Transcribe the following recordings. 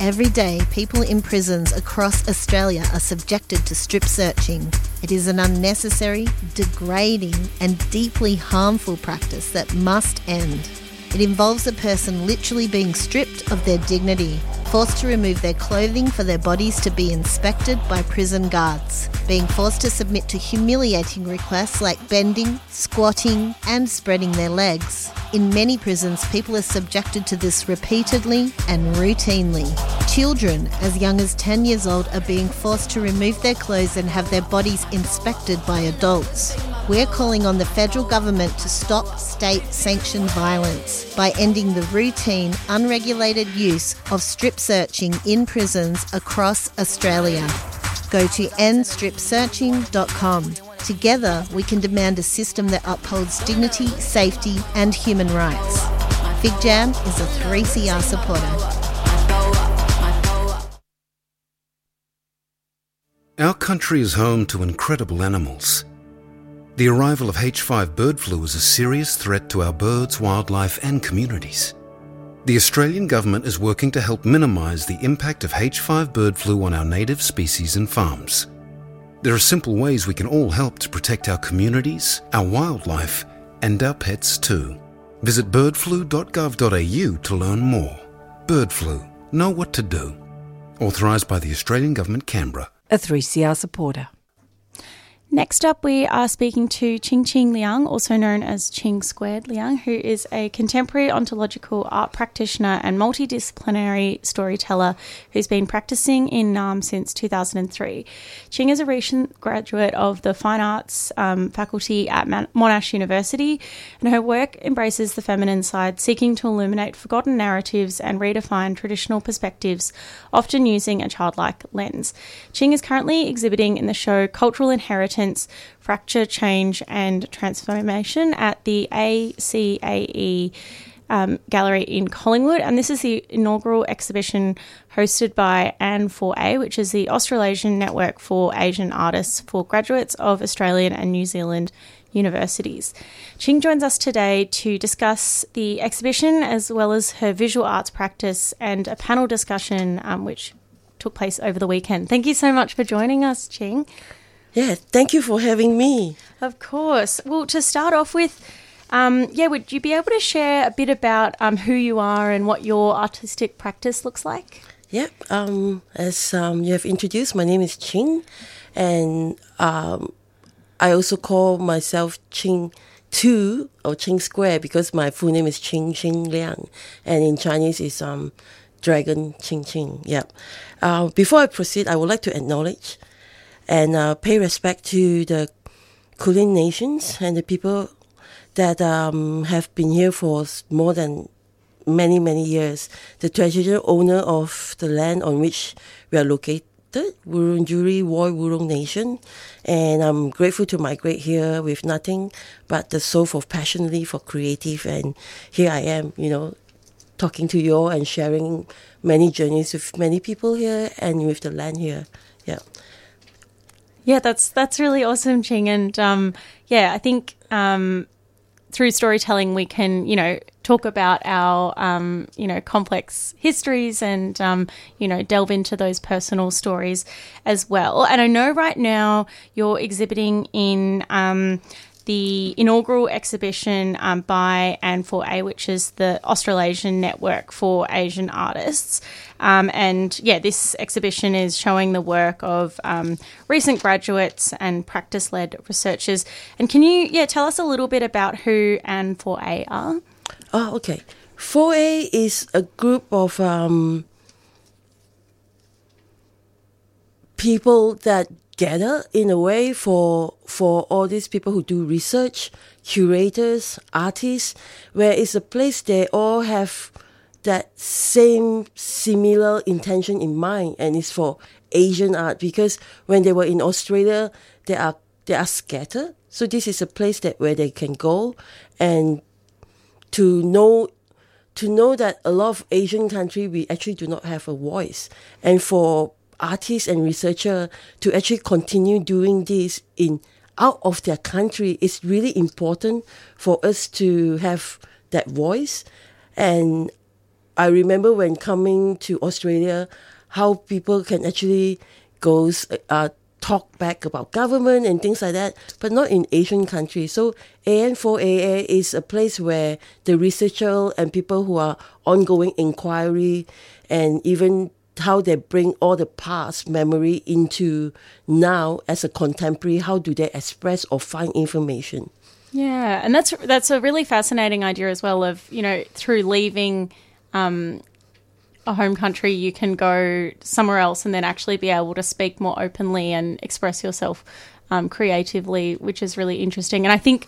Every day, people in prisons across Australia are subjected to strip searching. It is an unnecessary, degrading and deeply harmful practice that must end. It involves a person literally being stripped of their dignity, forced to remove their clothing for their bodies to be inspected by prison guards, being forced to submit to humiliating requests like bending, squatting and spreading their legs. In many prisons, people are subjected to this repeatedly and routinely. Children as young as 10 years old are being forced to remove their clothes and have their bodies inspected by adults. We're calling on the federal government to stop state-sanctioned violence by ending the routine, unregulated use of strip searching in prisons across Australia. Go to endstripsearching.com. Together, we can demand a system that upholds dignity, safety and human rights. Fig Jam is a 3CR supporter. Our country is home to incredible animals. The arrival of H5 bird flu is a serious threat to our birds, wildlife and communities. The Australian government is working to help minimise the impact of H5 bird flu on our native species and farms. There are simple ways we can all help to protect our communities, our wildlife and our pets too. Visit birdflu.gov.au to learn more. Bird flu. Know what to do. Authorised by the Australian Government, Canberra. A 3CR supporter. Next up, we are speaking to Ching Ching Liang, also known as Ching Squared Liang, who is a contemporary ontological art practitioner and multidisciplinary storyteller who's been practicing in Naarm since 2003. Ching is a recent graduate of the Fine Arts faculty at Monash University, and her work embraces the feminine side, seeking to illuminate forgotten narratives and redefine traditional perspectives, often using a childlike lens. Ching is currently exhibiting in the show Cultural Inheritance, Fracture, Change and Transformation at the ACAE Gallery in Collingwood, and this is the inaugural exhibition hosted by AN4A, which is the Australasian Network for Asian Artists for graduates of Australian and New Zealand universities. Ching joins us today to discuss the exhibition as well as her visual arts practice and a panel discussion which took place over the weekend. Thank you so much for joining us, Ching. Yeah, thank you for having me. Of course. Well, to start off with, would you be able to share a bit about who you are and what your artistic practice looks like? Yeah, as you have introduced, my name is Ching, and I also call myself Ching 2 or Ching Square because my full name is Ching Ching Liang, and in Chinese is Dragon Ching Ching. Yeah. Before I proceed, I would like to acknowledge and pay respect to the Kulin nations and the people that have been here for more than many, many years. The traditional owner of the land on which we are located, Wurundjeri Woi Wurrung Nation. And I'm grateful to migrate here with nothing but the soul of passionately for creative. And here I am, talking to you all and sharing many journeys with many people here and with the land here. Yeah. Yeah, that's really awesome, Ching. And I think through storytelling we can, talk about our, complex histories and, delve into those personal stories as well. And I know right now you're exhibiting in the inaugural exhibition by AN4A, which is the Australasian Network for Asian Artists. This exhibition is showing the work of recent graduates and practice-led researchers. And can you tell us a little bit about who AN4A are? Oh, okay. 4A is a group of people that gather in a way for all these people who do research, curators, artists, where it's a place they all have that same similar intention in mind, and it's for Asian art, because when they were in Australia, they are scattered. So this is a place where they can go and to know that a lot of Asian countries, we actually do not have a voice. And for artists and researchers to actually continue doing this out of their country, it's really important for us to have that voice. And I remember when coming to Australia, how people can actually go talk back about government and things like that, but not in Asian countries. So AN4AA is a place where the researcher and people who are ongoing inquiry and even how they bring all the past memory into now as a contemporary, how do they express or find information? Yeah, and that's a really fascinating idea as well of, through leaving a home country, you can go somewhere else and then actually be able to speak more openly and express yourself creatively, which is really interesting. And I think,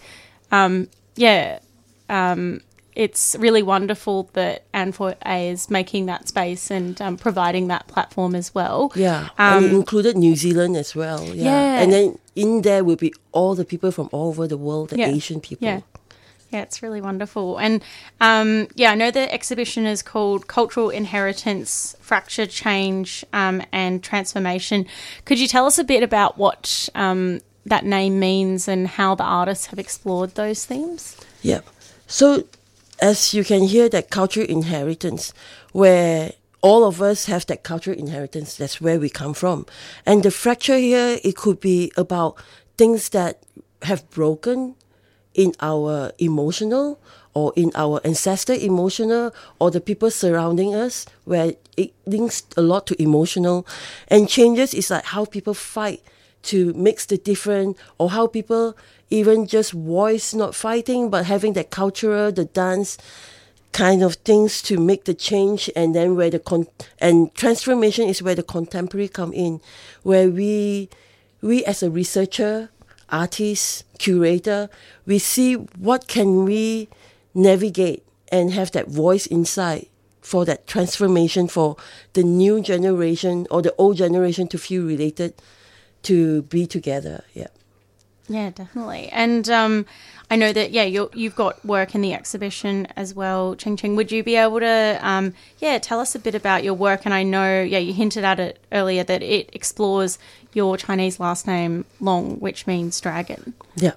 it's really wonderful that AN4A is making that space and providing that platform as well. Yeah, and it included New Zealand as well. Yeah. And then in there will be all the people from all over the world, the Asian people. Yeah, it's really wonderful. And, I know the exhibition is called Cultural Inheritance, Fracture, Change and Transformation. Could you tell us a bit about what that name means and how the artists have explored those themes? Yeah. So as you can hear, that cultural inheritance, where all of us have that cultural inheritance, that's where we come from. And the fracture here, it could be about things that have broken in our emotional or in our ancestor emotional or the people surrounding us, where it links a lot to emotional. And changes is like how people fight to mix the different, or how people even just voice not fighting but having that cultural, the dance kind of things to make the change. And then where and transformation is where the contemporary come in, where we as a researcher, artist, curator, we see what can we navigate and have that voice inside for that transformation, for the new generation or the old generation to feel related, to be together. Yeah, definitely. And I know that, you've got work in the exhibition as well, Ching Ching. Would you be able to, tell us a bit about your work? And I know, you hinted at it earlier, that it explores your Chinese last name, Long, which means dragon. Yeah.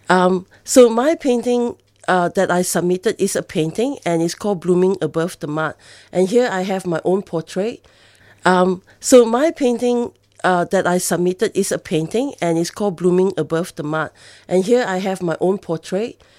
So my painting that I submitted is a painting, and it's called Blooming Above the Mud. And here I have my own portrait. So my painting that I submitted is a painting, and it's called Blooming Above the Mud. And here I have my own portrait,